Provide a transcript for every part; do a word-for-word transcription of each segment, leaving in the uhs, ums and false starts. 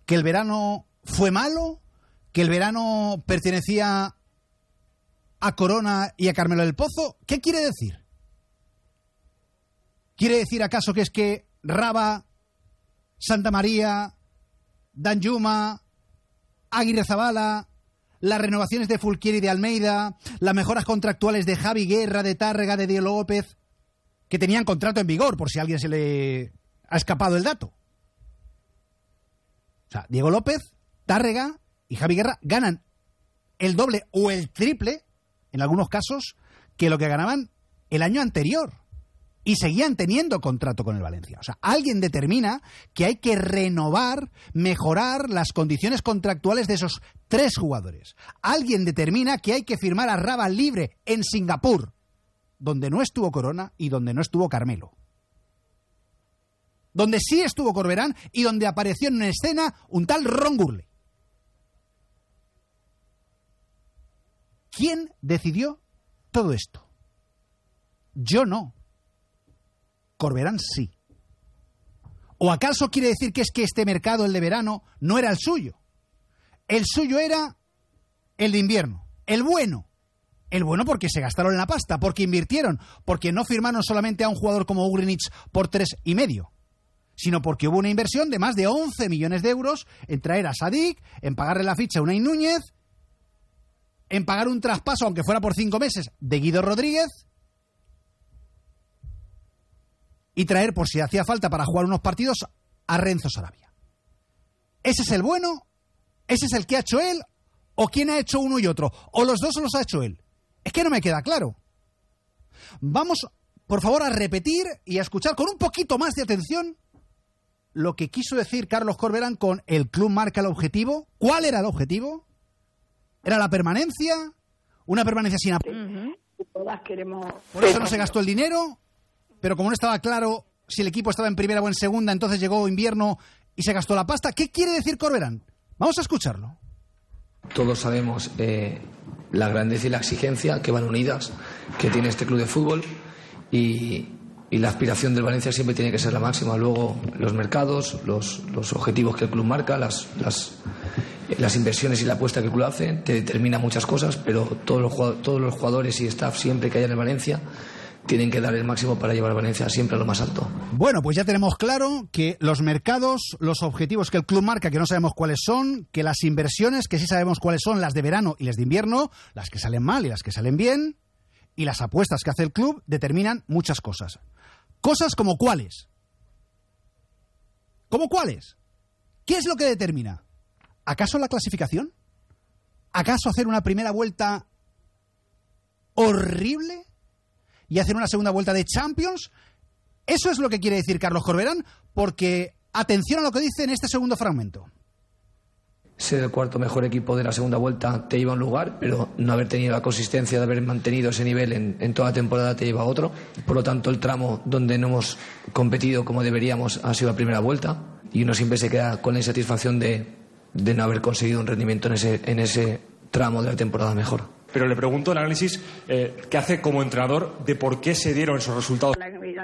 ¿Que el verano fue malo? ¿Que el verano pertenecía a Corona y a Carmelo del Pozo? ¿Qué quiere decir? ¿Quiere decir acaso que es que Raba, Santa María, Danjuma, Aguirrezabala, las renovaciones de Fulquier y de Almeida, las mejoras contractuales de Javi Guerra, de Tárrega, de Diego López, que tenían contrato en vigor, por si a alguien se le ha escapado el dato? O sea, Diego López, Tárrega y Javi Guerra ganan el doble o el triple, en algunos casos, que lo que ganaban el año anterior. Y seguían teniendo contrato con el Valencia. O sea, alguien determina que hay que renovar, mejorar las condiciones contractuales de esos tres jugadores. Alguien determina que hay que firmar a Raba libre en Singapur, donde no estuvo Corona y donde no estuvo Carmelo. Donde sí estuvo Corberán y donde apareció en escena un tal Ron Gurley. ¿Quién decidió todo esto? Yo no. Corberán sí. ¿O acaso quiere decir que es que este mercado, el de verano, no era el suyo? El suyo era el de invierno, el bueno. El bueno porque se gastaron la pasta, porque invirtieron, porque no firmaron solamente a un jugador como Ugrinic por tres y medio, sino porque hubo una inversión de más de once millones de euros en traer a Sadik, en pagarle la ficha a Unai Núñez, en pagar un traspaso, aunque fuera por cinco meses, de Guido Rodríguez, y traer, por si hacía falta para jugar unos partidos, a Renzo Sarabia. ¿Ese es el bueno? ¿Ese es el que ha hecho él? ¿O quién ha hecho uno y otro? ¿O los dos los ha hecho él? Es que no me queda claro. Vamos, por favor, a repetir y a escuchar con un poquito más de atención lo que quiso decir Carlos Corberán con el club marca el objetivo. ¿Cuál era el objetivo? ¿Era la permanencia? ¿Una permanencia sin apoyo? Uh-huh. Todas queremos... Por eso no se gastó el dinero, pero como no estaba claro si el equipo estaba en primera o en segunda, entonces llegó invierno y se gastó la pasta. ¿Qué quiere decir Corberán? Vamos a escucharlo. Todos sabemos eh, la grandeza y la exigencia que van unidas, que tiene este club de fútbol, y, y la aspiración del Valencia siempre tiene que ser la máxima. Luego los mercados, los, los objetivos que el club marca, las, las, las inversiones y la apuesta que el club hace, te determina muchas cosas, pero todos los, todos los jugadores y staff siempre que haya en el Valencia tienen que dar el máximo para llevar a Valencia siempre a lo más alto. Bueno, pues ya tenemos claro que los mercados, los objetivos que el club marca, que no sabemos cuáles son, que las inversiones, que sí sabemos cuáles son, las de verano y las de invierno, las que salen mal y las que salen bien, y las apuestas que hace el club determinan muchas cosas. Cosas como cuáles. ¿Cómo cuáles? ¿Qué es lo que determina? ¿Acaso la clasificación? ¿Acaso hacer una primera vuelta horrible y hacer una segunda vuelta de Champions? Eso es lo que quiere decir Carlos Corberán, porque atención a lo que dice en este segundo fragmento. Ser el cuarto mejor equipo de la segunda vuelta te lleva a un lugar, pero no haber tenido la consistencia de haber mantenido ese nivel en, en toda la temporada te lleva a otro. Por lo tanto, el tramo donde no hemos competido como deberíamos ha sido la primera vuelta, y uno siempre se queda con la insatisfacción de, de no haber conseguido un rendimiento en ese, en ese tramo de la temporada mejor. Pero le pregunto el análisis eh, que hace como entrenador de por qué se dieron esos resultados.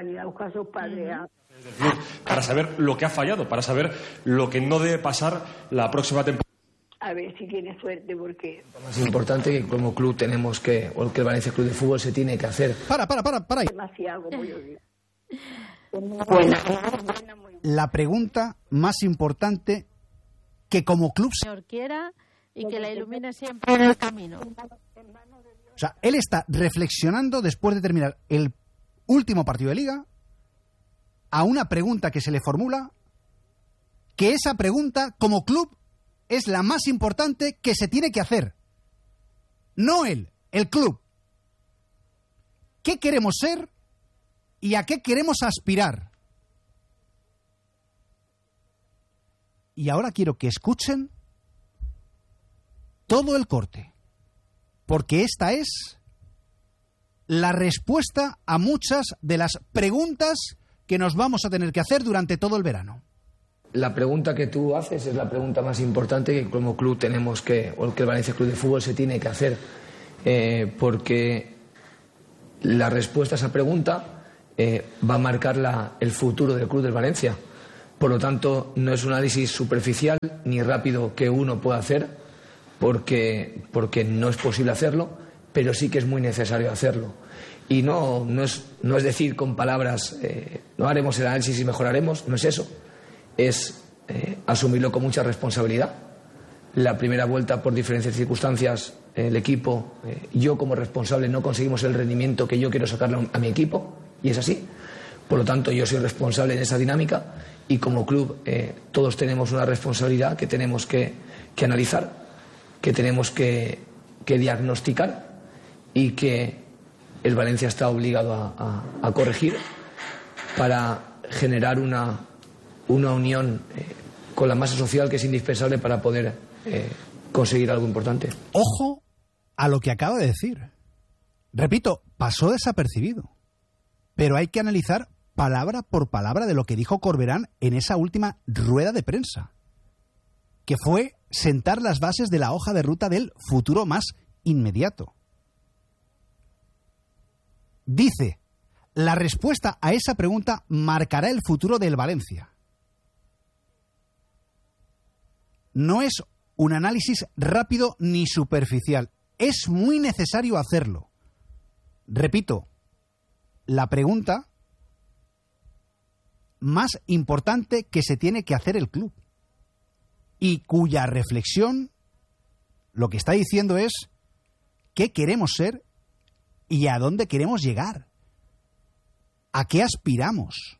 Para saber lo que ha fallado, para saber lo que no debe pasar la próxima temporada. A ver si tiene suerte, porque... Lo más importante que como club tenemos que, o que el Valencia Club de Fútbol se tiene que hacer. Para, para, para, para ahí. Demasiado, muy buena. La pregunta más importante que como club... Señor quiera y que la ilumine siempre en el camino. O sea, él está reflexionando después de terminar el último partido de Liga a una pregunta que se le formula, que esa pregunta como club es la más importante que se tiene que hacer. No él, el club. ¿Qué queremos ser y a qué queremos aspirar? Y ahora quiero que escuchen todo el corte, porque esta es la respuesta a muchas de las preguntas que nos vamos a tener que hacer durante todo el verano. La pregunta que tú haces es la pregunta más importante que como club tenemos que, o que el Valencia Club de Fútbol se tiene que hacer, eh, porque la respuesta a esa pregunta eh, va a marcar la, el futuro del club del Valencia. Por lo tanto, no es un análisis superficial ni rápido que uno pueda hacer, porque, porque no es posible hacerlo, pero sí que es muy necesario hacerlo. Y no, no, es, no es decir con palabras, eh, no haremos el análisis y mejoraremos, no es eso. Es eh, asumirlo con mucha responsabilidad. La primera vuelta, por diferentes circunstancias, el equipo, eh, yo como responsable no conseguimos el rendimiento que yo quiero sacarle a mi equipo, y es así. Por lo tanto, yo soy responsable en esa dinámica y como club eh, todos tenemos una responsabilidad que tenemos que, que analizar, que tenemos que, que diagnosticar y que el Valencia está obligado a, a, a corregir para generar una, una unión eh, con la masa social que es indispensable para poder eh, conseguir algo importante. Ojo a lo que acaba de decir. Repito, pasó desapercibido. Pero hay que analizar palabra por palabra de lo que dijo Corberán en esa última rueda de prensa, que fue sentar las bases de la hoja de ruta del futuro más inmediato. Dice, la respuesta a esa pregunta marcará el futuro del Valencia. No es un análisis rápido ni superficial. Es muy necesario hacerlo. Repito, la pregunta más importante que se tiene que hacer el club y cuya reflexión lo que está diciendo es qué queremos ser y a dónde queremos llegar, a qué aspiramos.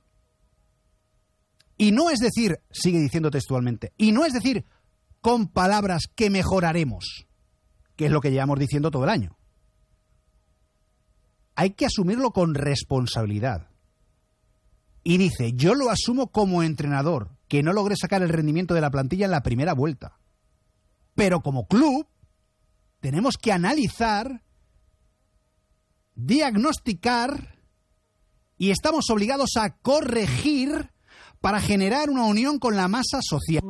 Y no es decir, sigue diciendo textualmente, y no es decir con palabras que mejoraremos, que es lo que llevamos diciendo todo el año. Hay que asumirlo con responsabilidad. Y dice, yo lo asumo como entrenador, que no logré sacar el rendimiento de la plantilla en la primera vuelta. Pero como club, tenemos que analizar, diagnosticar, y estamos obligados a corregir para generar una unión con la masa social.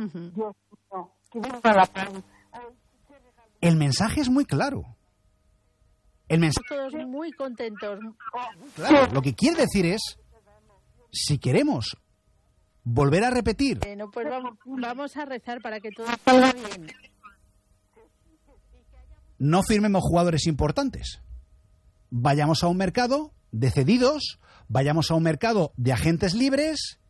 El mensaje es muy claro. El mensaje... Todos muy contentos. Claro, lo que quiere decir es, si queremos volver a repetir... Bueno, pues vamos, vamos a rezar para que todo salga bien. No firmemos jugadores importantes. Vayamos a un mercado de cedidos, vayamos a un mercado de agentes libres,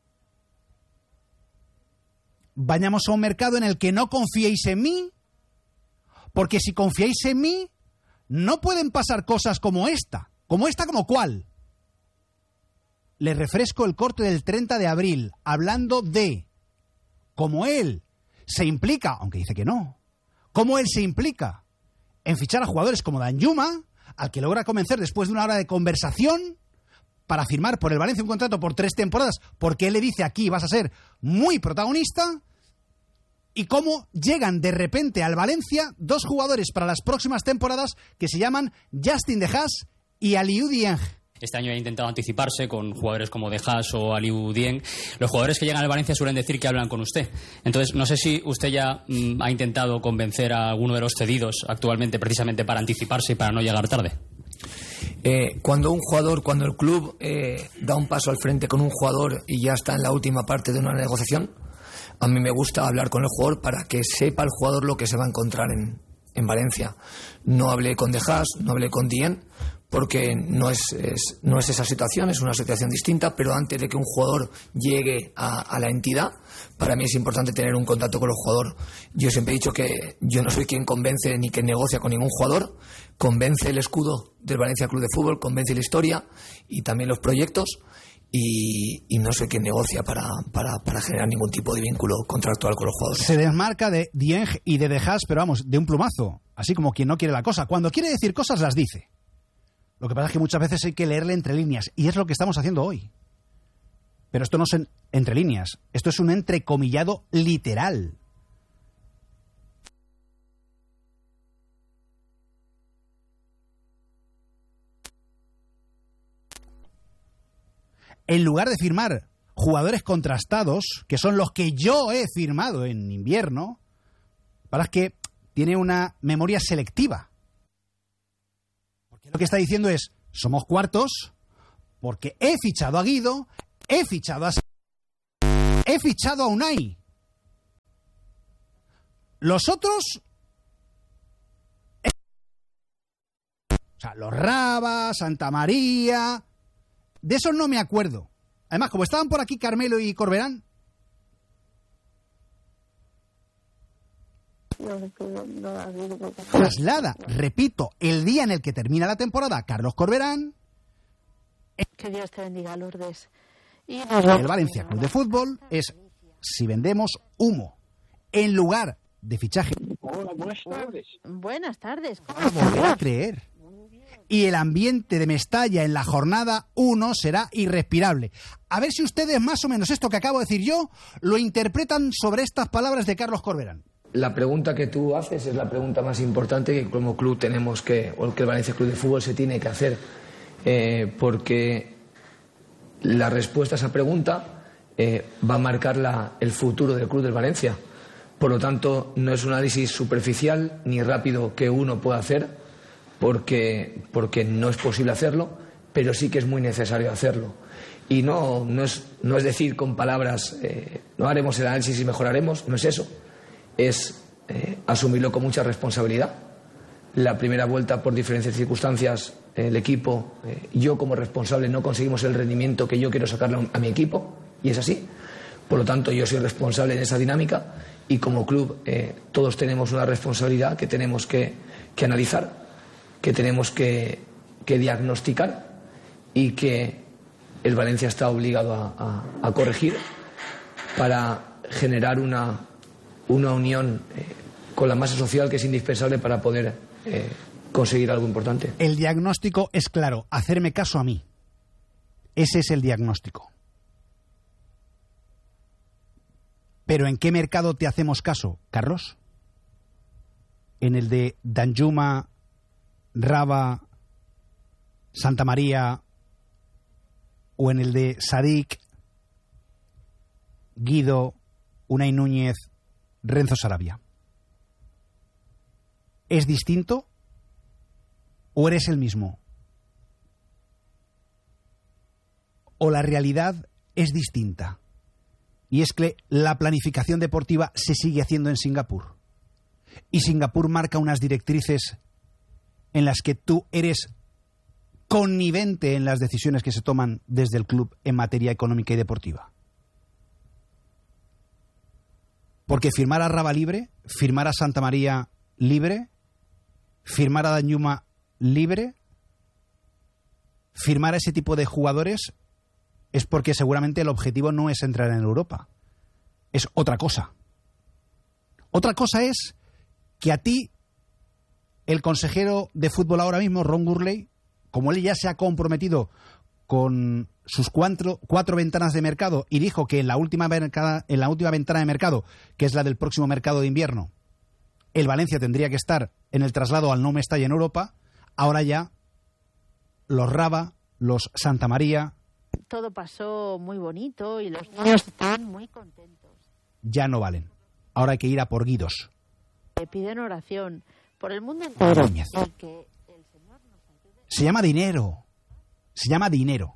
vayamos a un mercado en el que no confiéis en mí, porque si confiáis en mí, no pueden pasar cosas como esta. ¿Como esta como cuál? Les refresco el corte del treinta de abril, hablando de cómo él se implica, aunque dice que no, cómo él se implica en fichar a jugadores como Danjuma, al que logra convencer después de una hora de conversación para firmar por el Valencia un contrato por tres temporadas, porque él le dice aquí vas a ser muy protagonista, y cómo llegan de repente al Valencia dos jugadores para las próximas temporadas que se llaman Justin De Haas y Aliou Dieng. Este año ha intentado anticiparse con jugadores como De Haas o Aliou Dieng. Los jugadores que llegan al Valencia suelen decir que hablan con usted. Entonces, no sé si usted ya mm, ha intentado convencer a alguno de los cedidos actualmente precisamente para anticiparse y para no llegar tarde. Eh, cuando un jugador, cuando el club eh, da un paso al frente con un jugador y ya está en la última parte de una negociación, a mí me gusta hablar con el jugador para que sepa el jugador lo que se va a encontrar en, en Valencia. No hablé con De Haas, no hablé con Dieng, porque no es, es, no es esa situación, es una situación distinta, pero antes de que un jugador llegue a, a la entidad, para mí es importante tener un contacto con el jugador. Yo siempre he dicho que yo no soy quien convence ni quien negocia con ningún jugador, convence el escudo del Valencia Club de Fútbol, convence la historia y también los proyectos, y, y no soy quien negocia para, para, para generar ningún tipo de vínculo contractual con los jugadores. Se desmarca de Dieng y de De Haas, pero vamos, de un plumazo, así como quien no quiere la cosa. Cuando quiere decir cosas las dice. Lo que pasa es que muchas veces hay que leerle entre líneas, y es lo que estamos haciendo hoy. Pero esto no es en, entre líneas, esto es un entrecomillado literal. En lugar de firmar jugadores contrastados, que son los que yo he firmado en invierno, para es que tiene una memoria selectiva. Lo que está diciendo es, somos cuartos porque he fichado a Guido, he fichado a... he fichado a Unai. Los otros... O sea, los Raba, Santa María... De esos no me acuerdo. Además, como estaban por aquí Carmelo y Corberán... Traslada, repito, el día en el que termina la temporada, Carlos Corberán... Que Dios te bendiga, Lourdes. Y el Valencia Club de Fútbol es, si vendemos humo, en lugar de fichaje... Hola, buenas tardes. Buenas tardes. ¿Cómo No volver a estás? creer. Y el ambiente de Mestalla en la jornada uno será irrespirable. A ver si ustedes más o menos esto que acabo de decir yo lo interpretan sobre estas palabras de Carlos Corberán. La pregunta que tú haces es la pregunta más importante que como club tenemos que, o que el Valencia Club de Fútbol se tiene que hacer, eh, porque la respuesta a esa pregunta eh, va a marcar la, el futuro del Club del Valencia. Por lo tanto, no es un análisis superficial ni rápido que uno pueda hacer, porque, porque no es posible hacerlo, pero sí que es muy necesario hacerlo. Y no, no, es, no es decir con palabras, eh, no haremos el análisis y mejoraremos, no es eso. Es eh, asumirlo con mucha responsabilidad. La primera vuelta, por diferentes circunstancias, el equipo, eh, yo como responsable no conseguimos el rendimiento que yo quiero sacarle a, un, a mi equipo, y es así. Por lo tanto, yo soy responsable en esa dinámica y como club eh, todos tenemos una responsabilidad que tenemos que, que analizar, que tenemos que, que diagnosticar y que el Valencia está obligado a, a, a corregir para generar una, una unión eh, con la masa social que es indispensable para poder eh, conseguir algo importante. El diagnóstico es claro, hacerme caso a mí. Ese es el diagnóstico. ¿Pero en qué mercado te hacemos caso, Carlos? ¿En el de Danjuma, Raba, Santa María, o en el de Sadik, Guido, Unai Núñez, Renzo Sarabia? ¿Es distinto o eres el mismo? ¿O la realidad es distinta? Y es que la planificación deportiva se sigue haciendo en Singapur. Y Singapur marca unas directrices en las que tú eres connivente en las decisiones que se toman desde el club en materia económica y deportiva. Porque firmar a Raba libre, firmar a Santa María libre, firmar a Danjuma libre, firmar a ese tipo de jugadores es porque seguramente el objetivo no es entrar en Europa. Es otra cosa. Otra cosa es que a ti, el consejero de fútbol ahora mismo, Ron Gurley, como él ya se ha comprometido con sus cuatro, cuatro ventanas de mercado y dijo que en la última mercada, en la última ventana de mercado, que es la del próximo mercado de invierno, el Valencia tendría que estar en el traslado al No Mestalla en Europa, ahora ya los Raba, los Santa María... Todo pasó muy bonito y los niños están muy contentos. Ya no valen. Ahora hay que ir a por Guidos. Le piden oración por el mundo entero. Núñez. Porque el Señor nos ayude. Se llama dinero. Se llama dinero.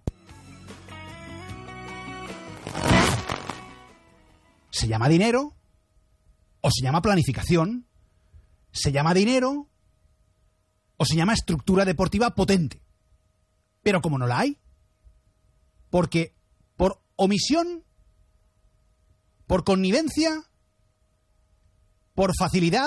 Se llama dinero o se llama planificación. Se llama dinero o se llama estructura deportiva potente. Pero como no la hay, porque por omisión, por connivencia, por facilidad,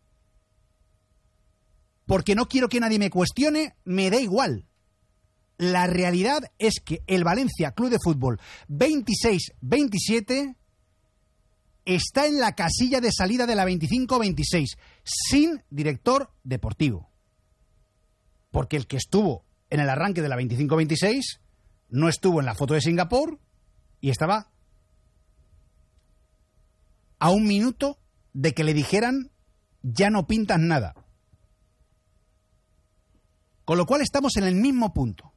porque no quiero que nadie me cuestione, me da igual. La realidad es que el Valencia Club de Fútbol veintiséis veintisiete está en la casilla de salida de la veinticinco veintiséis, sin director deportivo. Porque el que estuvo en el arranque de la veinticinco veintiséis no estuvo en la foto de Singapur y estaba a un minuto de que le dijeran ya no pintas nada. Con lo cual estamos en el mismo punto.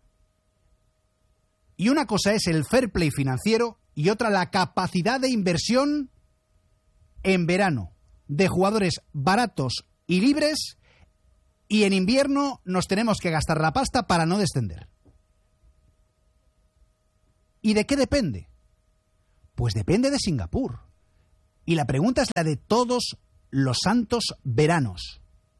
Y una cosa es el fair play financiero y otra la capacidad de inversión en verano de jugadores baratos y libres, y en invierno nos tenemos que gastar la pasta para no descender. ¿Y de qué depende? Pues depende de Singapur. Y la pregunta es la de todos los santos veranos.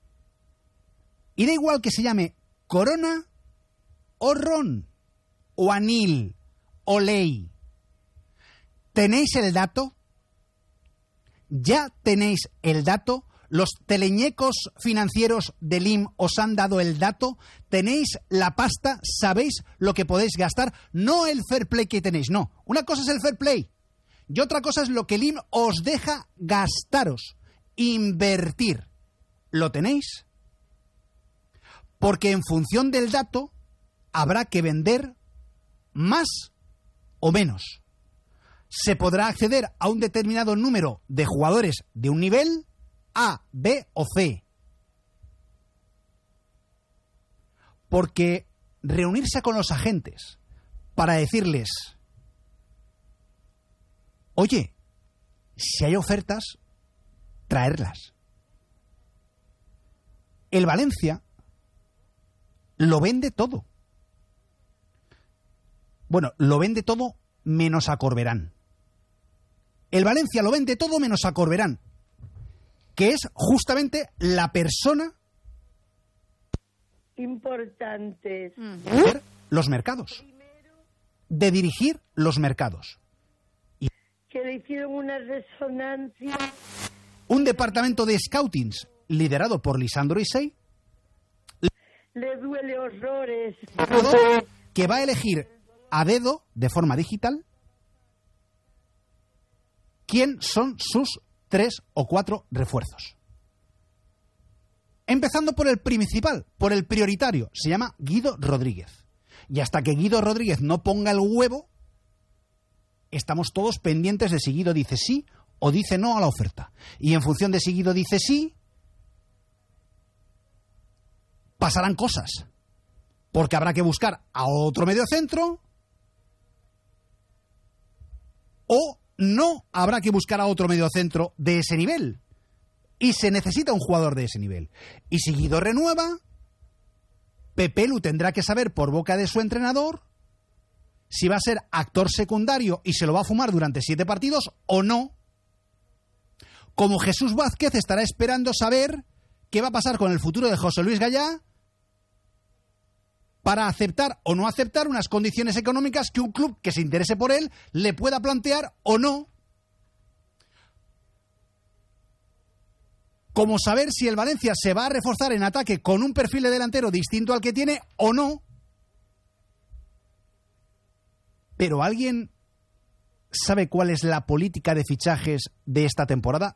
Y da igual que se llame Corona o Ron, o Anil, o Ley. ¿Tenéis el dato? ¿Ya tenéis el dato? ¿Los teleñecos financieros del I M os han dado el dato? ¿Tenéis la pasta? ¿Sabéis lo que podéis gastar? No el fair play que tenéis, no. Una cosa es el fair play y otra cosa es lo que el I M os deja gastaros, invertir. ¿Lo tenéis? Porque en función del dato habrá que vender más o menos. Se podrá acceder a un determinado número de jugadores de un nivel A, B o C. Porque reunirse con los agentes para decirles, oye, si hay ofertas, traerlas. El Valencia lo vende todo. Bueno, lo vende todo menos a Corberán. El Valencia lo vende todo menos a Corberán, que es justamente la persona importante de hacer los mercados, de dirigir los mercados. Y que le hicieron una resonancia. Un departamento de scoutings liderado por Lisandro Isey le duele horrores que va a elegir a dedo, de forma digital, quién son sus tres o cuatro refuerzos. Empezando por el principal, por el prioritario, se llama Guido Rodríguez. Y hasta que Guido Rodríguez no ponga el huevo, estamos todos pendientes de si Guido dice sí o dice no a la oferta. Y en función de si Guido dice sí, pasarán cosas. Porque habrá que buscar a otro mediocentro o no habrá que buscar a otro mediocentro de ese nivel. Y se necesita un jugador de ese nivel. Y si Guido renueva, Pepe Lu tendrá que saber por boca de su entrenador si va a ser actor secundario y se lo va a fumar durante siete partidos o no. Como Jesús Vázquez estará esperando saber qué va a pasar con el futuro de José Luis Gallá para aceptar o no aceptar unas condiciones económicas que un club que se interese por él le pueda plantear o no. Como saber si el Valencia se va a reforzar en ataque con un perfil de delantero distinto al que tiene o no. Pero ¿alguien sabe cuál es la política de fichajes de esta temporada?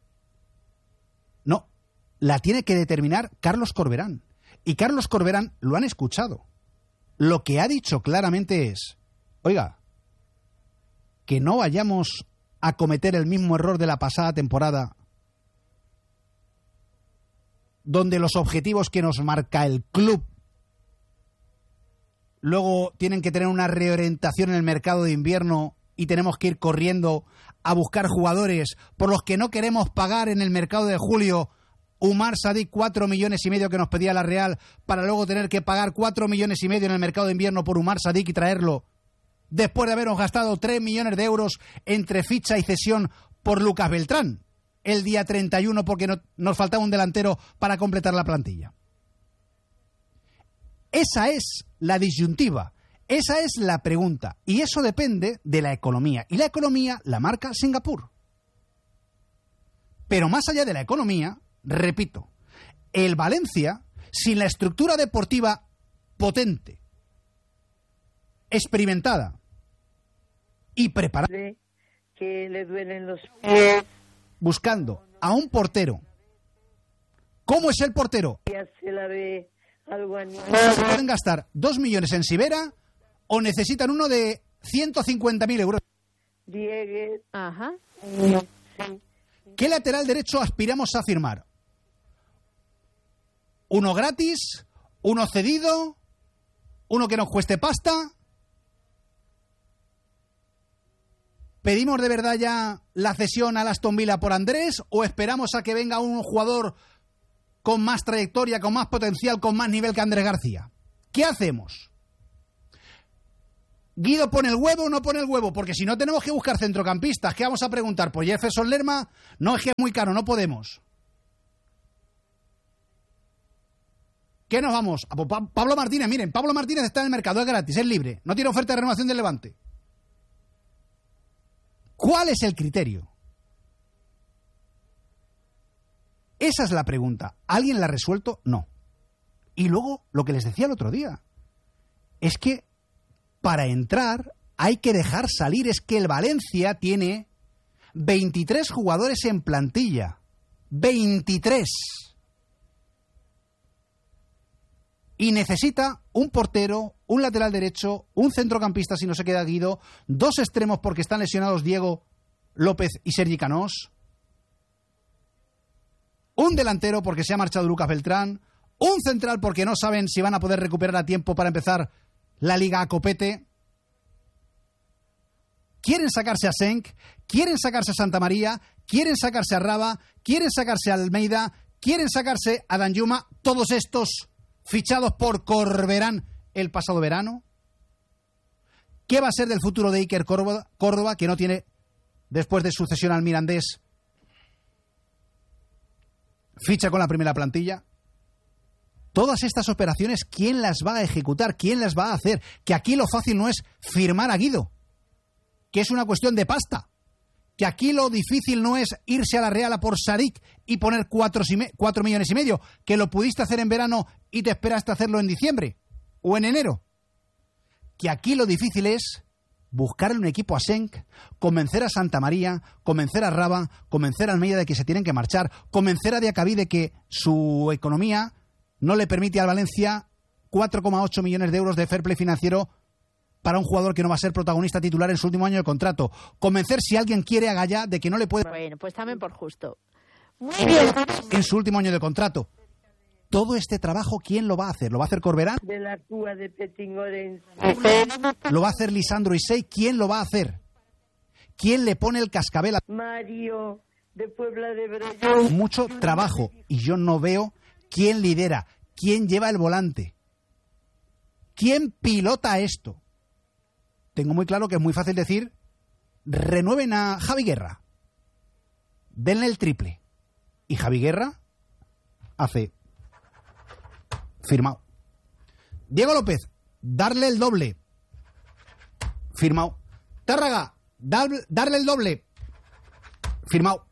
No, la tiene que determinar Carlos Corberán. Y Carlos Corberán lo han escuchado. Lo que ha dicho claramente es, oiga, que no vayamos a cometer el mismo error de la pasada temporada, donde los objetivos que nos marca el club luego tienen que tener una reorientación en el mercado de invierno y tenemos que ir corriendo a buscar jugadores por los que no queremos pagar en el mercado de julio. Umar Sadik, cuatro millones y medio que nos pedía la Real, para luego tener que pagar cuatro millones y medio en el mercado de invierno por Umar Sadik y traerlo, después de habernos gastado tres millones de euros entre ficha y cesión por Lucas Beltrán, el día treinta y uno, porque no, nos faltaba un delantero para completar la plantilla. Esa es la disyuntiva, esa es la pregunta, y eso depende de la economía, y la economía la marca Singapur. Pero más allá de la economía, repito, el Valencia, sin la estructura deportiva potente, experimentada y preparada, que le duelen los pies, buscando a un portero. ¿Cómo es el portero? ya se la ve algo ¿Se animado. pueden gastar dos millones en Sibera o necesitan uno de ciento cincuenta mil euros? Diegues, Ajá. sí. ¿Qué lateral derecho aspiramos a firmar? ¿Uno gratis? ¿Uno cedido? ¿Uno que nos cueste pasta? ¿Pedimos de verdad ya la cesión al Aston Villa por Andrés o esperamos a que venga un jugador con más trayectoria, con más potencial, con más nivel que Andrés García? ¿Qué hacemos? ¿Guido pone el huevo o no pone el huevo? Porque si no tenemos que buscar centrocampistas. ¿Qué vamos a preguntar? ¿Pues Jefferson Lerma? No, es que es muy caro, no podemos. ¿Qué nos vamos? A pa- Pablo Martínez, miren, Pablo Martínez está en el mercado, es gratis, es libre. No tiene oferta de renovación del Levante. ¿Cuál es el criterio? Esa es la pregunta. ¿Alguien la ha resuelto? No. Y luego, lo que les decía el otro día, es que para entrar hay que dejar salir. Es que el Valencia tiene veintitrés jugadores en plantilla. veintitrés. Y necesita un portero, un lateral derecho, un centrocampista si no se queda Guido, dos extremos porque están lesionados Diego López y Sergi Canós, un delantero porque se ha marchado Lucas Beltrán, un central porque no saben si van a poder recuperar a tiempo para empezar la Liga a copete. Quieren sacarse a Senk, quieren sacarse a Santa María, quieren sacarse a Raba, quieren sacarse a Almeida, quieren sacarse a Danjuma, todos estos fichados por Corberán el pasado verano. ¿Qué va a ser del futuro de Iker Córdoba, Córdoba que no tiene, después de su cesión al Mirandés, ficha con la primera plantilla? Todas estas operaciones, ¿quién las va a ejecutar? ¿Quién las va a hacer? Que aquí lo fácil no es firmar a Guido, que es una cuestión de pasta. Que aquí lo difícil no es irse a la Real a por Sadik y poner cuatro, cuatro millones y medio, que lo pudiste hacer en verano y te esperaste hacerlo en diciembre o en enero. Que aquí lo difícil es buscarle un equipo a Senk, convencer a Santa María, convencer a Raba, convencer a Almeida de que se tienen que marchar, convencer a Diacabí de que su economía no le permite al Valencia cuatro coma ocho millones de euros de fair play financiero para un jugador que no va a ser protagonista titular en su último año de contrato. Convencer, si alguien quiere, a Gallá de que no le puede... Bueno, pues también por justo. Muy bien. En su último año de contrato. Todo este trabajo, ¿quién lo va a hacer? ¿Lo va a hacer Corberán? De la Cuba de Petingorense. ¿Lo va a hacer Lisandro Isey? ¿Quién lo va a hacer? ¿Quién le pone el cascabel a... Mario de Puebla de Brayón. Mucho trabajo. Y yo no veo quién lidera, quién lleva el volante, quién pilota esto. Tengo muy claro que es muy fácil decir, renueven a Javi Guerra, denle el triple. Y Javi Guerra hace firmado. Diego López, darle el doble, firmado. Tárraga, dar, darle el doble, firmado.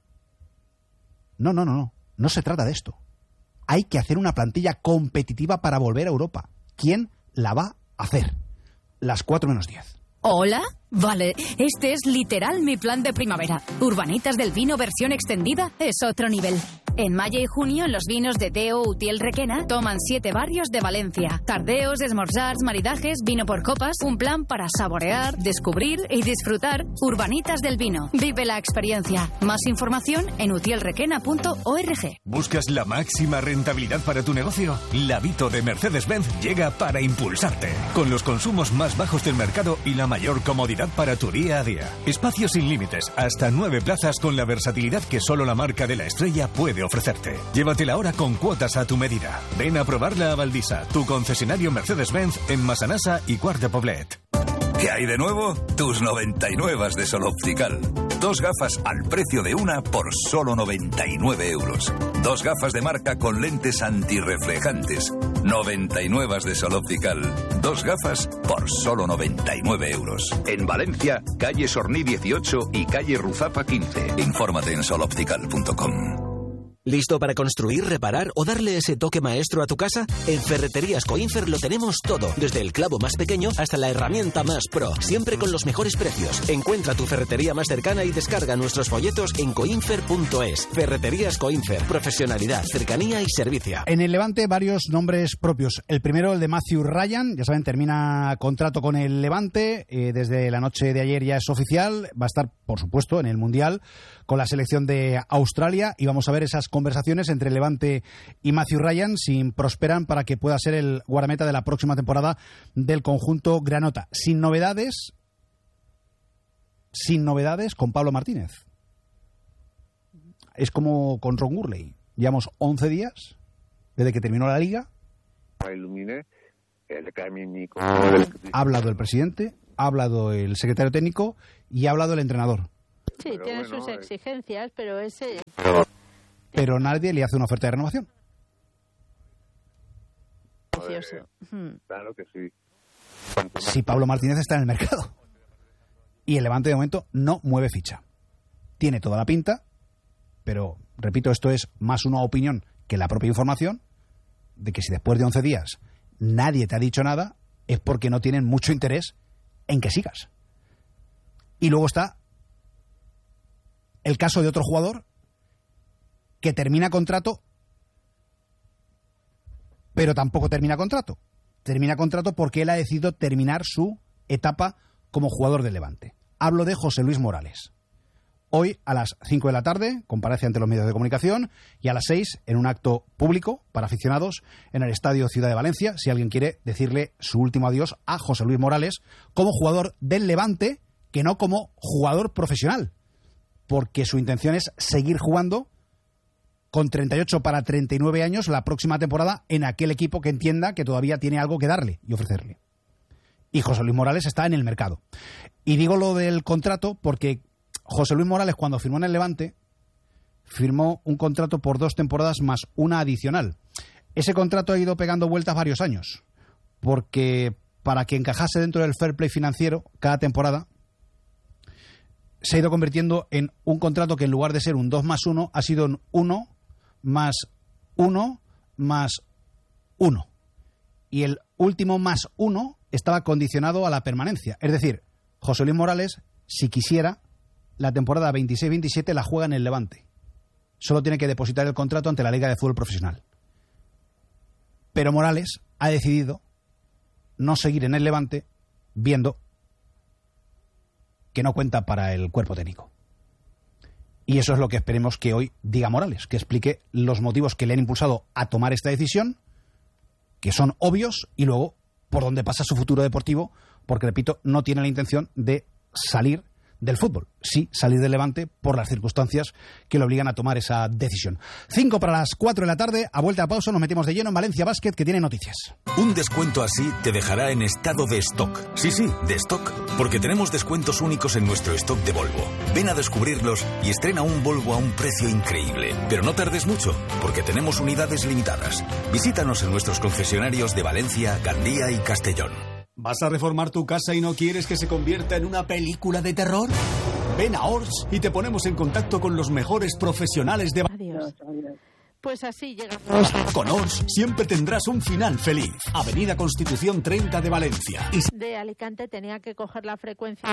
No, no, no, no, no se trata de esto. Hay que hacer una plantilla competitiva para volver a Europa. ¿Quién la va a hacer? Las cuatro menos diez. ¿Hola? Vale, este es literal mi plan de primavera. Urbanitas del Vino versión extendida es otro nivel. En mayo y junio, los vinos de Deo Utiel Requena toman siete barrios de Valencia. Tardeos, esmorzars, maridajes, vino por copas. Un plan para saborear, descubrir y disfrutar. Urbanitas del Vino. Vive la experiencia. Más información en utiel requena punto org. ¿Buscas la máxima rentabilidad para tu negocio? La Vito de Mercedes-Benz llega para impulsarte. Con los consumos más bajos del mercado y la mayor comodidad para tu día a día. Espacios sin límites, hasta nueve plazas con la versatilidad que solo la marca de la estrella puede ofrecerte. Llévatela ahora con cuotas a tu medida. Ven a probarla a Valdisa, tu concesionario Mercedes-Benz en Massanassa y Quart de Poblet. ¿Qué hay de nuevo? Tus noventa y nueve de Sol Optical. Dos gafas al precio de una por solo noventa y nueve euros. Dos gafas de marca con lentes antirreflejantes. noventa y nueve de Sol Optical. Dos gafas por solo noventa y nueve euros. En Valencia, calle Sorní dieciocho y calle Ruzapa quince. Infórmate en sol optical punto com. ¿Listo para construir, reparar o darle ese toque maestro a tu casa? En Ferreterías Coinfer lo tenemos todo, desde el clavo más pequeño hasta la herramienta más pro, siempre con los mejores precios. Encuentra tu ferretería más cercana y descarga nuestros folletos en coinfer punto es. Ferreterías Coinfer, profesionalidad, cercanía y servicio. En el Levante varios nombres propios. El primero, el de Matthew Ryan, ya saben, termina contrato con el Levante, eh, desde la noche de ayer ya es oficial, va a estar, por supuesto, en el Mundial con la selección de Australia y vamos a ver esas conversaciones entre Levante y Matthew Ryan si prosperan para que pueda ser el guardameta de la próxima temporada del conjunto granota. Sin novedades, sin novedades con Pablo Martínez. Es como con Ron Gurley. Llevamos once días desde que terminó la Liga. Iluminé el académico... Del... Ha hablado el presidente, ha hablado el secretario técnico y ha hablado el entrenador. Sí, pero tiene bueno, sus exigencias, pero ese... Pero, pero nadie le hace una oferta de renovación. Precioso. Eh, claro que sí. Si Pablo Martínez está en el mercado. Y el Levante de momento no mueve ficha. Tiene toda la pinta, pero, repito, esto es más una opinión que la propia información, de que si después de once días nadie te ha dicho nada, es porque no tienen mucho interés en que sigas. Y luego está el caso de otro jugador que termina contrato, pero tampoco termina contrato. Termina contrato porque él ha decidido terminar su etapa como jugador del Levante. Hablo de José Luis Morales. Hoy a las cinco de la tarde comparece ante los medios de comunicación y a las seis en un acto público para aficionados en el Estadio Ciudad de Valencia, si alguien quiere decirle su último adiós a José Luis Morales como jugador del Levante, que no como jugador profesional, porque su intención es seguir jugando con treinta y ocho para treinta y nueve años la próxima temporada en aquel equipo que entienda que todavía tiene algo que darle y ofrecerle. Y José Luis Morales está en el mercado. Y digo lo del contrato porque José Luis Morales, cuando firmó en el Levante, firmó un contrato por dos temporadas más una adicional. Ese contrato ha ido pegando vueltas varios años, porque para que encajase dentro del fair play financiero cada temporada, se ha ido convirtiendo en un contrato que en lugar de ser un dos más uno, ha sido un uno más uno más uno. Y el último más uno estaba condicionado a la permanencia. Es decir, José Luis Morales, si quisiera, la temporada veintiséis veintisiete la juega en el Levante. Solo tiene que depositar el contrato ante la Liga de Fútbol Profesional. Pero Morales ha decidido no seguir en el Levante, viendo que no cuenta para el cuerpo técnico. Y eso es lo que esperemos que hoy diga Morales, que explique los motivos que le han impulsado a tomar esta decisión, que son obvios, y luego por dónde pasa su futuro deportivo, porque, repito, no tiene la intención de salir del fútbol, sí salir del Levante por las circunstancias que le obligan a tomar esa decisión. Cinco para las cuatro de la tarde, a vuelta a pausa nos metemos de lleno en Valencia Basket, que tiene noticias. Un descuento así te dejará en estado de stock. Sí, sí, de stock, porque tenemos descuentos únicos en nuestro stock de Volvo. Ven a descubrirlos y estrena un Volvo a un precio increíble. Pero no tardes mucho, porque tenemos unidades limitadas. Visítanos en nuestros concesionarios de Valencia, Gandía y Castellón. ¿Vas a reformar tu casa y no quieres que se convierta en una película de terror? Ven a Ors y te ponemos en contacto con los mejores profesionales de... Adiós. Pues así llegamos. Con Ors siempre tendrás un final feliz. Avenida Constitución treinta de Valencia. Y... De Alicante tenía que coger la frecuencia.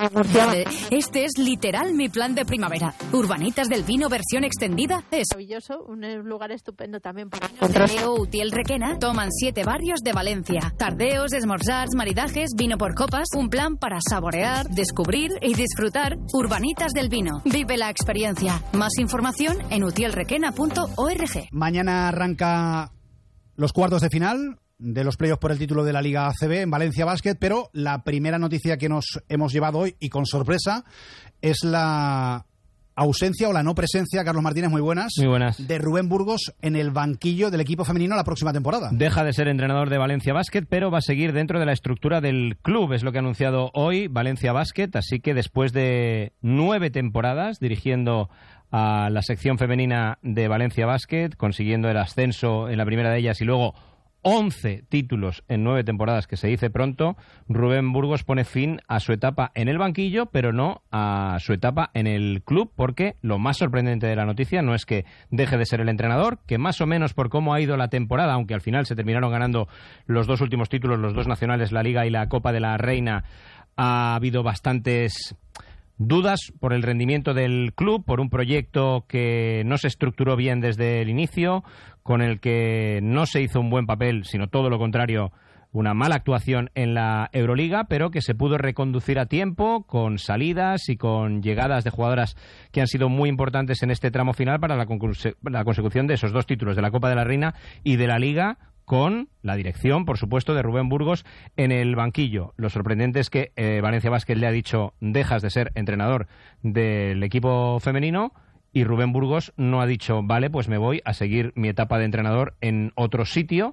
Este es literal mi plan de primavera. Urbanitas del Vino versión extendida es maravilloso, un lugar estupendo también para Tardeo, Utiel, Requena toman siete barrios de Valencia. Tardeos, esmorzars, maridajes, vino por copas, un plan para saborear, descubrir y disfrutar. Urbanitas del Vino. Vive la experiencia. Más información en utiel requena punto org. Mañana arranca los cuartos de final de los playoffs por el título de la Liga A C B en Valencia Basket, pero la primera noticia que nos hemos llevado hoy, y con sorpresa, es la ausencia o la no presencia, Carlos Martínez, muy buenas, muy buenas, de Rubén Burgos en el banquillo del equipo femenino la próxima temporada. Deja de ser entrenador de Valencia Basket, pero va a seguir dentro de la estructura del club, es lo que ha anunciado hoy Valencia Basket, así que después de nueve temporadas dirigiendo a la sección femenina de Valencia Basket, consiguiendo el ascenso en la primera de ellas y luego once títulos en nueve temporadas, que se dice pronto, Rubén Burgos pone fin a su etapa en el banquillo, pero no a su etapa en el club, porque lo más sorprendente de la noticia no es que deje de ser el entrenador, que más o menos por cómo ha ido la temporada, aunque al final se terminaron ganando los dos últimos títulos, los dos nacionales, la Liga y la Copa de la Reina, ha habido bastantes dudas por el rendimiento del club, por un proyecto que no se estructuró bien desde el inicio, con el que no se hizo un buen papel, sino todo lo contrario, una mala actuación en la Euroliga, pero que se pudo reconducir a tiempo, con salidas y con llegadas de jugadoras que han sido muy importantes en este tramo final para la, concurse- la consecución de esos dos títulos, de la Copa de la Reina y de la Liga, con la dirección, por supuesto, de Rubén Burgos en el banquillo. Lo sorprendente es que eh, Valencia Basket le ha dicho: dejas de ser entrenador del equipo femenino, y Rubén Burgos no ha dicho: vale, pues me voy a seguir mi etapa de entrenador en otro sitio,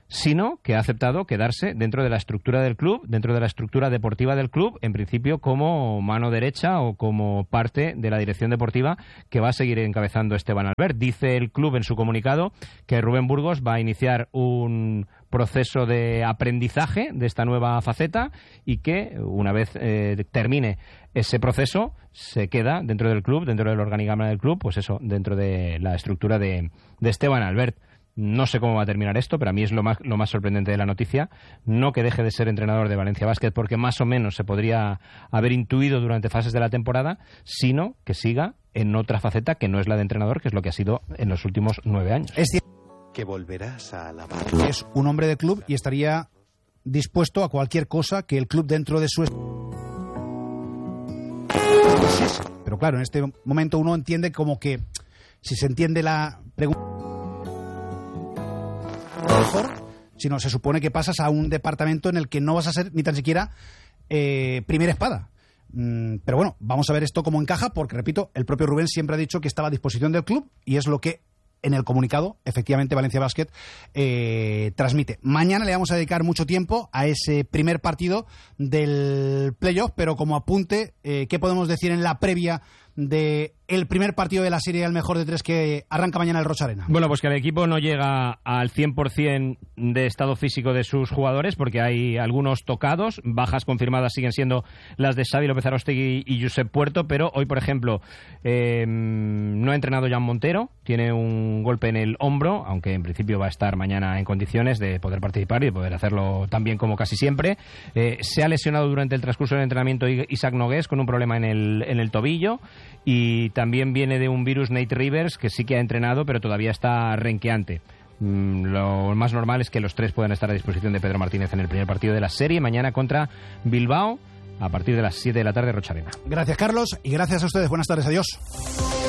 sino que ha aceptado quedarse dentro de la estructura del club, dentro de la estructura deportiva del club, en principio como mano derecha o como parte de la dirección deportiva que va a seguir encabezando Esteban Albert. Dice el club en su comunicado que Rubén Burgos va a iniciar un proceso de aprendizaje de esta nueva faceta y que una vez eh, termine ese proceso se queda dentro del club, dentro del organigrama del club, pues eso, dentro de la estructura de, de Esteban Albert. No sé cómo va a terminar esto, pero a mí es lo más, lo más sorprendente de la noticia. No que deje de ser entrenador de Valencia Basket, porque más o menos se podría haber intuido durante fases de la temporada, sino que siga en otra faceta que no es la de entrenador, que es lo que ha sido en los últimos nueve años. Es cierto que volverás a la es un hombre de club y estaría dispuesto a cualquier cosa que el club dentro de su... Pero claro, en este momento uno entiende como que si se entiende la pregunta mejor, sino se supone que pasas a un departamento en el que no vas a ser ni tan siquiera eh, primera espada. Mm, pero bueno, vamos a ver esto cómo encaja, porque repito, el propio Rubén siempre ha dicho que estaba a disposición del club y es lo que en el comunicado, efectivamente, Valencia Basket eh, transmite. Mañana le vamos a dedicar mucho tiempo a ese primer partido del playoff, pero como apunte, eh, ¿qué podemos decir en la previa de el primer partido de la serie al mejor de tres que arranca mañana el Rocha Arena? Bueno, pues que el equipo no llega al cien por ciento de estado físico de sus jugadores, porque hay algunos tocados, bajas confirmadas siguen siendo las de Xavi López Arostegui y Josep Puerto, pero hoy, por ejemplo, eh, no ha entrenado Jan Montero, tiene un golpe en el hombro, aunque en principio va a estar mañana en condiciones de poder participar y de poder hacerlo tan bien como casi siempre. Eh, se ha lesionado durante el transcurso del entrenamiento Isaac Nogués con un problema en el, en el tobillo, y también viene de un virus Nate Rivers, que sí que ha entrenado, pero todavía está renqueante. Mm, lo más normal es que los tres puedan estar a disposición de Pedro Martínez en el primer partido de la serie, mañana contra Bilbao, a partir de las siete de la tarde, Rocha Arena. Gracias, Carlos, y gracias a ustedes. Buenas tardes, adiós.